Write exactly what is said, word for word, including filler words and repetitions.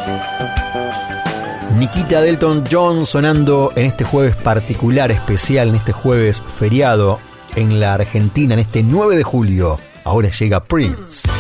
Nikita de Elton John sonando en este jueves particular, especial, en este jueves feriado en la Argentina, en este nueve de julio. Ahora llega Prince.